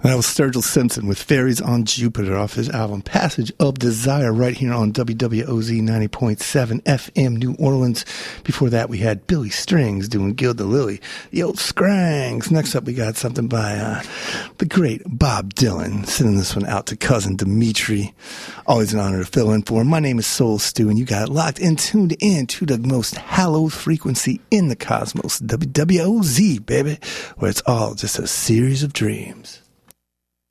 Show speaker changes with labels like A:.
A: That was Sturgill Simpson with Fairies on Jupiter off his album Passage of Desire right here on WWOZ 90.7 FM New Orleans. Before that, we had Billy Strings doing Gild the Lily, the old Scrangs. Next up, we got something by the great Bob Dylan, sending this one out to cousin Dimitri. Always an honor to fill in for him. My name is Soul Stew, and you got it locked and tuned in to the most hallowed frequency in the cosmos, WWOZ, baby, where it's all just a series of dreams.